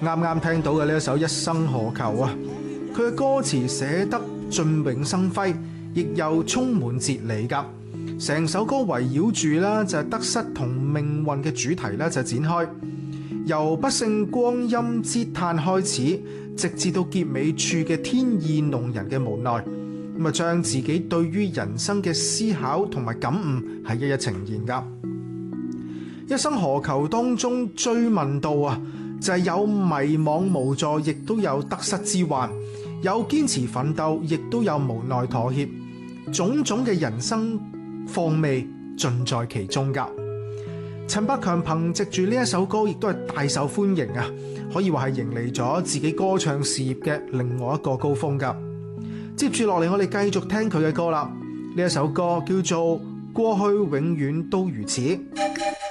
啱啱聽到嘅呢一首《一生何求》啊，佢嘅歌詞寫得雋永生輝，亦又充滿哲理㗎。成首歌圍繞住啦就係得失同命運嘅主題咧就展開，由不勝光陰嗟嘆開始，直至到結尾處嘅天意弄人嘅無奈，咁啊將自己對於人生嘅思考同埋感悟係一一呈現㗎。一生何求當中追問到啊，就係有迷惘無助，亦都有得失之患，有堅持奮鬥，亦都有無奈妥協，種種嘅人生況味盡在其中㗎。陳百強憑藉住呢一首歌，亦都係大受歡迎啊，可以話係迎嚟咗自己歌唱事業嘅另外一個高峰㗎。接住落嚟，我哋繼續聽佢嘅歌啦。呢一首歌叫做《過去永遠都如此》。